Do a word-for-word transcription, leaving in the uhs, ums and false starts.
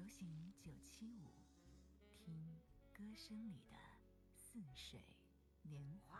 流行九七五，听歌声里的似水年华。